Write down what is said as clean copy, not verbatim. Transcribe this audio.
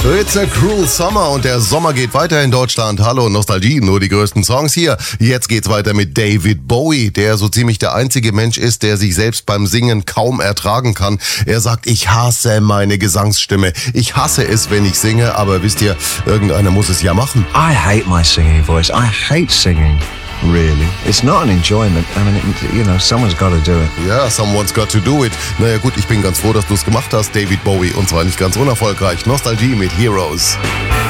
It's a cruel summer und der Sommer geht weiter in Deutschland. Hallo Nostalgie, nur die größten Songs hier. Jetzt geht's weiter mit David Bowie, der so ziemlich der einzige Mensch ist, der sich selbst beim Singen kaum ertragen kann. Er sagt, ich hasse meine Gesangsstimme. Ich hasse es, wenn ich singe, aber wisst ihr, irgendeiner muss es ja machen. I hate my singing voice. I hate singing. Really. It's not an enjoyment. I mean, someone's got to do it. Ja, someone's got to do it. Naja gut, ich bin ganz froh, dass du es gemacht hast, David Bowie. Und zwar nicht ganz unerfolgreich. Nostalgie mit Heroes.